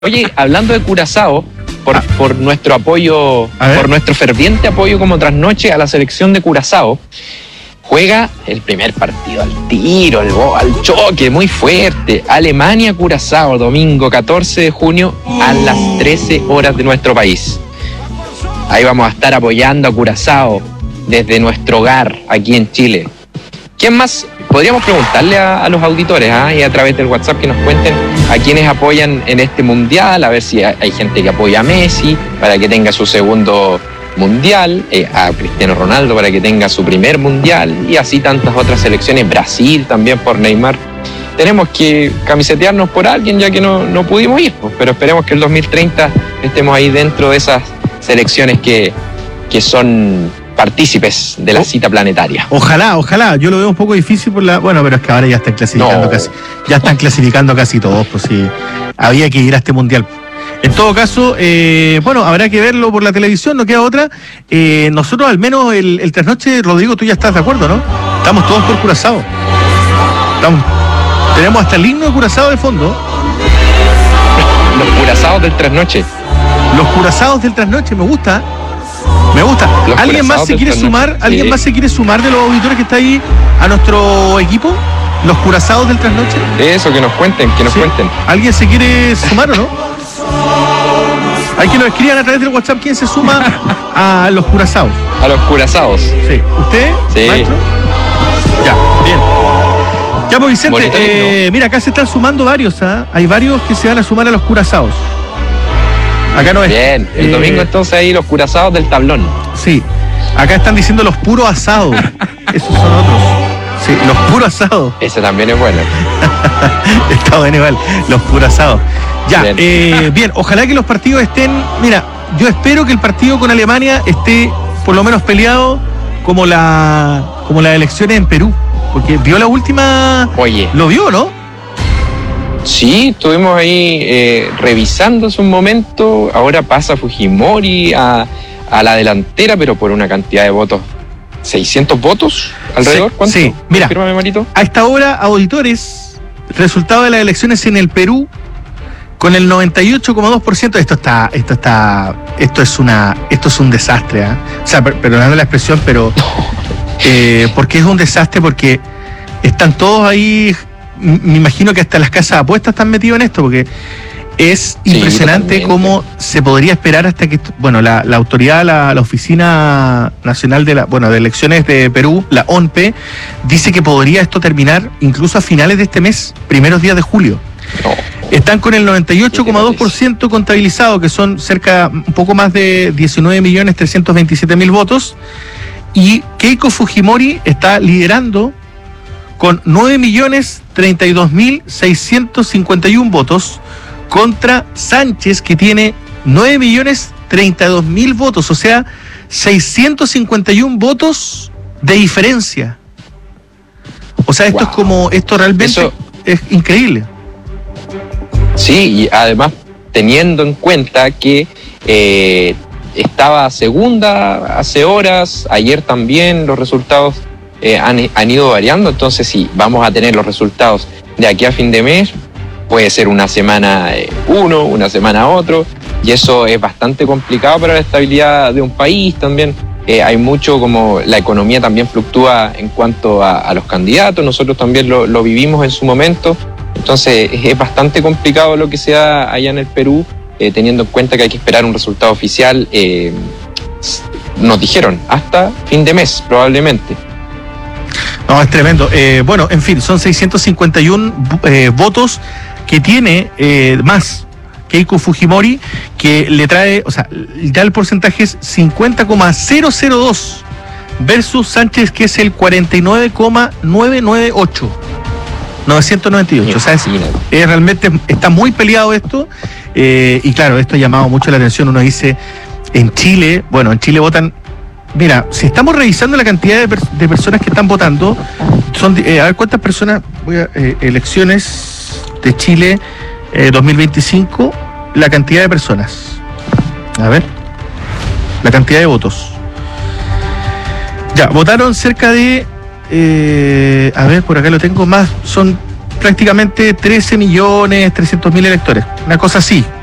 Oye, hablando de Curazao, por nuestro apoyo, por nuestro ferviente apoyo como trasnoche a la selección de Curazao, juega el primer partido al tiro, al choque, muy fuerte. Alemania-Curazao, domingo 14 de junio a las 13 horas de nuestro país. Ahí vamos a estar apoyando a Curazao desde nuestro hogar aquí en Chile. ¿Quién más? Podríamos preguntarle a los auditores y a través del WhatsApp que nos cuenten a quienes apoyan en este mundial, a ver si hay gente que apoya a Messi para que tenga su segundo mundial, a Cristiano Ronaldo para que tenga su primer mundial y así tantas otras selecciones, Brasil también por Neymar. Tenemos que camisetearnos por alguien ya que no pudimos ir, pero esperemos que el 2030 estemos ahí dentro de esas selecciones que son partícipes de la cita planetaria. Ojalá, yo lo veo un poco difícil pero es que ahora ya están clasificando ya están clasificando casi todos, pues sí, había que ir a este mundial. En todo caso, habrá que verlo por la televisión, no queda otra. Nosotros al menos el trasnoche, Rodrigo, tú ya estás de acuerdo, ¿no? Estamos todos por Curazao. Tenemos hasta el himno de Curazao de fondo. Los curazaos del trasnoche. Los curazaos del trasnoche, me gusta. ¿Alguien más se quiere sumar? ¿Alguien más se quiere sumar de los auditores que está ahí a nuestro equipo? ¿Los curazaos del trasnoche? Eso, que nos cuenten. ¿Alguien se quiere sumar o no? Hay que nos escriban a través del WhatsApp quién se suma a los curazaos. A los curazaos. Sí. ¿Usted, maestro? Ya, bien. Ya, pues Vicente, mira, acá se están sumando varios, Hay varios que se van a sumar a los curazaos. Acá no es. Bien, el domingo entonces ahí los curazaos del tablón. Sí, acá están diciendo los puros asados. Esos son otros. Sí, los puros asados. Ese también es bueno. Está bueno igual, los puros asados. Ya, bien, ojalá que los partidos estén. Mira, yo espero que el partido con Alemania esté por lo menos peleado como las elecciones en Perú. Porque vio la última. Oye. ¿Lo vio, no? Sí, estuvimos ahí revisando hace un momento. Ahora pasa Fujimori a la delantera, pero por una cantidad de votos. ¿600 votos alrededor? ¿Cuánto? Sí, mira, confírmame, Marito. A esta hora, auditores, resultado de las elecciones en el Perú, con el 98,2%. Esto es un desastre, O sea, perdonando la expresión, pero porque es un desastre, porque están todos ahí. Me imagino que hasta las casas de apuestas están metidos en esto, porque es impresionante cómo se podría esperar hasta que, la autoridad, la Oficina Nacional de Elecciones de Perú, la ONPE, dice que podría esto terminar incluso a finales de este mes, primeros días de julio. Están con el 98,2% contabilizado, que son un poco más de 19.327.000 votos, y Keiko Fujimori está liderando con 9.032.651 votos contra Sánchez, que tiene 9.032.000 votos, o sea, 651 votos de diferencia. O sea, esto realmente es increíble. Sí, y además teniendo en cuenta que estaba segunda hace horas, ayer también los resultados han ido variando, entonces si vamos a tener los resultados de aquí a fin de mes, puede ser una semana uno, una semana otro, y eso es bastante complicado para la estabilidad de un país también. Hay mucho, como la economía también fluctúa en cuanto a los candidatos, nosotros también lo vivimos en su momento, entonces es bastante complicado lo que se da allá en el Perú, teniendo en cuenta que hay que esperar un resultado oficial, nos dijeron, hasta fin de mes probablemente. No, es tremendo. En fin, son 651 votos que tiene más Keiko Fujimori, que le trae, ya el porcentaje es 50,002 versus Sánchez, que es el 49,998. 998. O sea, realmente está muy peleado esto. Y claro, esto ha llamado mucho la atención. Uno dice, en Chile votan. Mira, si estamos revisando la cantidad de personas que están votando, son a ver cuántas personas, elecciones de Chile 2025, la cantidad de personas. A ver, la cantidad de votos. Ya, votaron cerca de, por acá lo tengo más, son prácticamente 13.300.000 electores, una cosa así.